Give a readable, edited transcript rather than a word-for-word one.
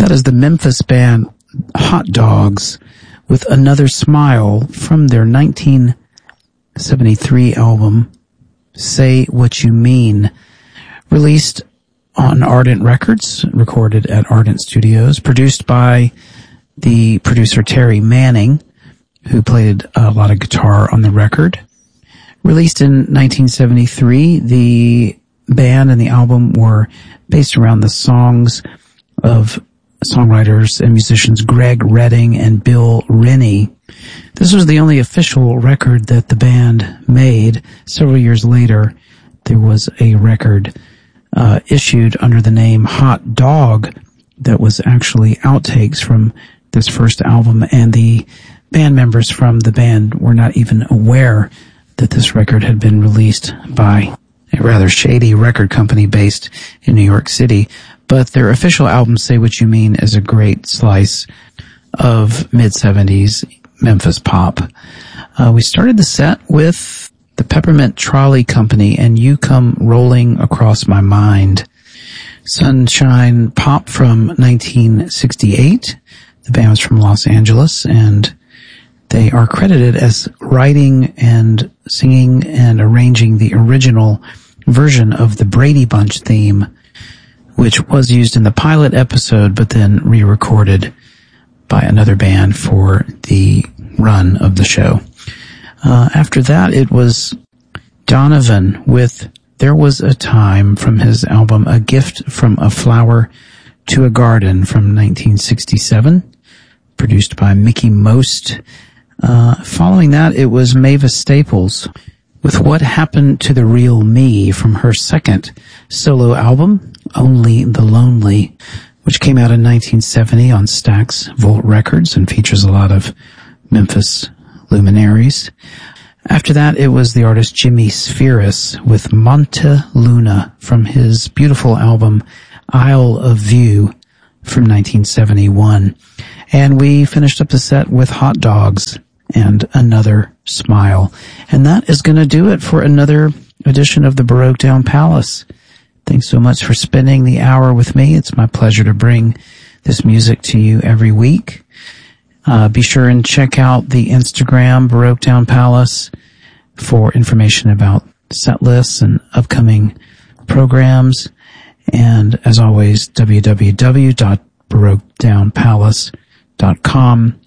That is the Memphis band Hot Dogs with Another Smile from their 1973 album, Say What You Mean, released on Ardent Records, recorded at Ardent Studios, produced by the producer Terry Manning, who played a lot of guitar on the record. Released in 1973, the band and the album were based around the songs of songwriters and musicians Greg Redding and Bill Rennie. This was the only official record that the band made. Several years later, there was a record issued under the name Hot Dog that was actually outtakes from this first album, and the band members from the band were not even aware that this record had been released by a rather shady record company based in New York City. But their official album, Say What You Mean, is a great slice of mid-70s Memphis pop. We started the set with the Peppermint Trolley Company and You Come Rolling Across My Mind. Sunshine Pop from 1968. The band was from Los Angeles, and they are credited as writing and singing and arranging the original version of the Brady Bunch theme, which was used in the pilot episode but then re-recorded by another band for the run of the show. After that, it was Donovan with There Was a Time from his album A Gift from a Flower to a Garden from 1967, produced by Mickey Most. Following that, it was Mavis Staples with What Happened to the Real Me from her second solo album, Only the Lonely, which came out in 1970 on Stax Volt Records and features a lot of Memphis luminaries. After that, it was the artist Jimmy Spheris with Monte Luna from his beautiful album Isle of View from 1971. And we finished up the set with Hot Dogs and Another Smile. And that is going to do it for another edition of the Baroque Down Palace. Thanks so much for spending the hour with me. It's my pleasure to bring this music to you every week. Be sure and check out the Instagram Baroque Down Palace for information about set lists and upcoming programs. And as always, www.baroquedownpalace.com